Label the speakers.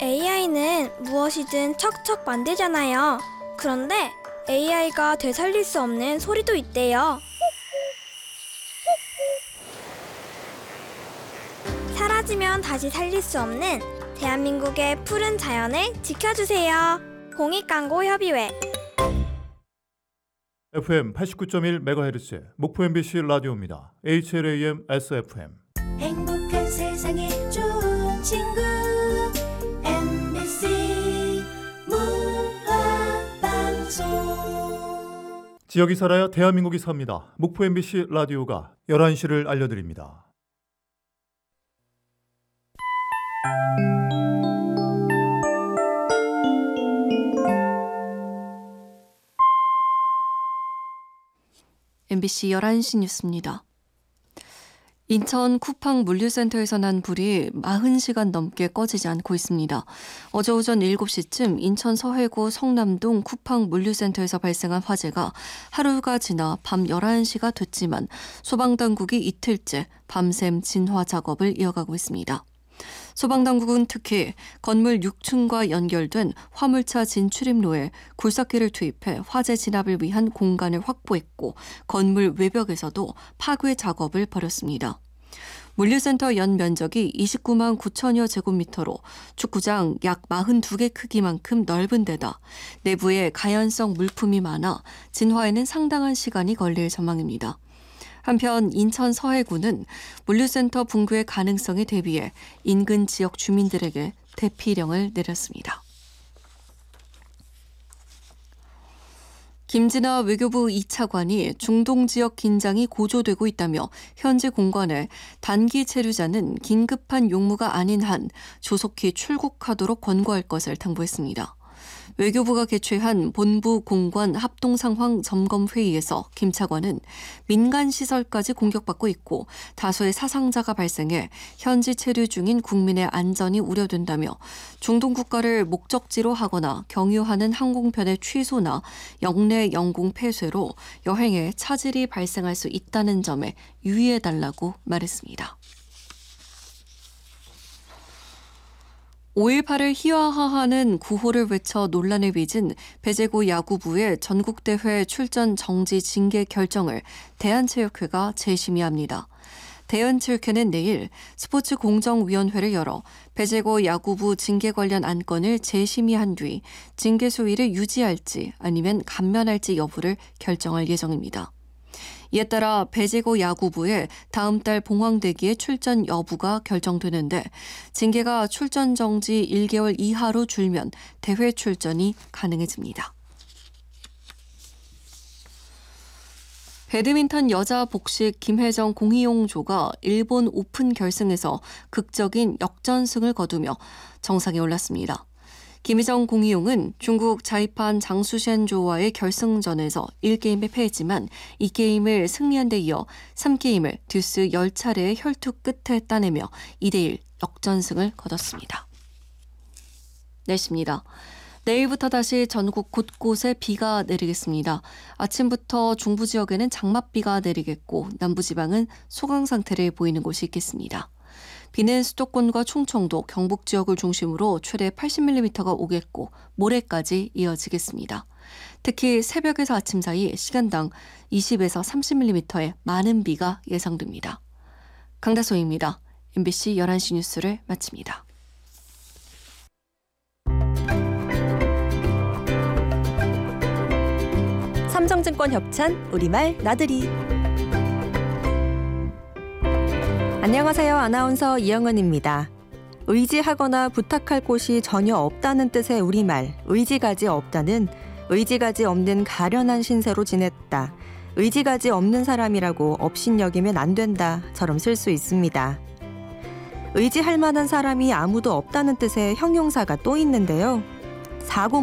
Speaker 1: AI는 무엇이든 척척 만들잖아요. 그런데 AI가 되살릴 수 없는 소리도 있대요. 사라지면 다시 살릴 수 없는 대한민국의 푸른 자연을 지켜주세요. 공익광고협의회.
Speaker 2: FM 89.1MHz 목포 MBC 라디오입니다. HLAM SFM.
Speaker 3: 행복한 세상에 좋은 친구 MBC 문화방송.
Speaker 2: 지역이 살아야 대한민국이 삽니다. 목포 MBC 라디오가 11시를 알려드립니다.
Speaker 4: MBC 11시 뉴스입니다. 인천 쿠팡 물류센터에서 난 불이 40시간 넘게 꺼지지 않고 있습니다. 어제 오전 7시쯤 인천 서해구 성남동 쿠팡 물류센터에서 발생한 화재가 하루가 지나 밤 11시가 됐지만 소방당국이 이틀째 밤샘 진화 작업을 이어가고 있습니다. 소방당국은 특히 건물 6층과 연결된 화물차 진출입로에 굴삭기를 투입해 화재 진압을 위한 공간을 확보했고 건물 외벽에서도 파괴 작업을 벌였습니다. 물류센터 연 면적이 29만 9천여 제곱미터로 축구장 약 42개 크기만큼 넓은 데다 내부에 가연성 물품이 많아 진화에는 상당한 시간이 걸릴 전망입니다. 한편 인천 서해구는 물류센터 붕괴의 가능성에 대비해 인근 지역 주민들에게 대피령을 내렸습니다. 김진아 외교부 2차관이 중동 지역 긴장이 고조되고 있다며 현지 공관에 단기 체류자는 긴급한 용무가 아닌 한 조속히 출국하도록 권고할 것을 당부했습니다. 외교부가 개최한 본부 공관 합동상황 점검 회의에서 김 차관은 민간 시설까지 공격받고 있고 다수의 사상자가 발생해 현지 체류 중인 국민의 안전이 우려된다며 중동 국가를 목적지로 하거나 경유하는 항공편의 취소나 역내 영공 폐쇄로 여행에 차질이 발생할 수 있다는 점에 유의해달라고 말했습니다. 5.18을 희화화하는 구호를 외쳐 논란에 빚은 배제고 야구부의 전국대회 출전 정지 징계 결정을 대한체육회가 재심의합니다. 대한체육회는 내일 스포츠공정위원회를 열어 배제고 야구부 징계 관련 안건을 재심의한 뒤 징계 수위를 유지할지 아니면 감면할지 여부를 결정할 예정입니다. 이에 따라 배제고 야구부의 다음 달 봉황대기의 출전 여부가 결정되는데 징계가 출전 정지 1개월 이하로 줄면 대회 출전이 가능해집니다. 배드민턴 여자 복식 김혜정 공이용조가 일본 오픈 결승에서 극적인 역전승을 거두며 정상에 올랐습니다. 김희정 공이용은 중국 자이판 장수셴조와의 결승전에서 1게임에 패했지만 이 게임을 승리한 데 이어 3게임을 듀스 10차례의 혈투 끝에 따내며 2대1 역전승을 거뒀습니다. 날씨입니다. 내일부터 다시 전국 곳곳에 비가 내리겠습니다. 아침부터 중부 지역에는 장맛비가 내리겠고 남부지방은 소강 상태를 보이는 곳이 있겠습니다. 비는 수도권과 충청도, 경북 지역을 중심으로 최대 80mm가 오겠고 모레까지 이어지겠습니다. 특히 새벽에서 아침 사이 시간당 20에서 30mm의 많은 비가 예상됩니다. 강다솜입니다. MBC 11시 뉴스를 마칩니다.
Speaker 5: 삼성증권 협찬 우리말 나들이. 안녕하세요. 아나운서 이영은입니다. 의지하거나 부탁할 곳이 전혀 없다는 뜻의 우리말 의지가지 없다는 의지가지 없는 가련한 신세로 지냈다. 의지가지 없는 사람이라고 업신여기면 안 된다처럼 쓸 수 있습니다. 의지할 만한 사람이 아무도 없다는 뜻의 형용사가 또 있는데요. 사고